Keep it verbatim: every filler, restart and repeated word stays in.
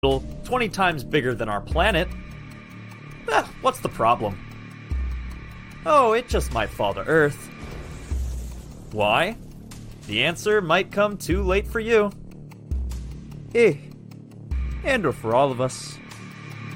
twenty times bigger than our planet. Eh, what's the problem? Oh, it just might fall to Earth. Why? The answer might come too late for you. Eh, and or for all of us.